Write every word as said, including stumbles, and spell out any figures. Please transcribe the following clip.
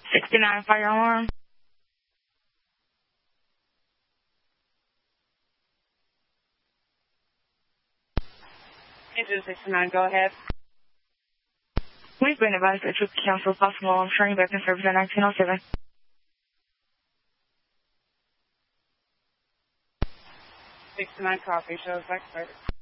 sixty-nine fire alarm. Engine sixty-nine, go ahead. We've been advised that troops cancel possible alarm turning back in service at nineteen oh seven. sixty-nine copy, shows back started.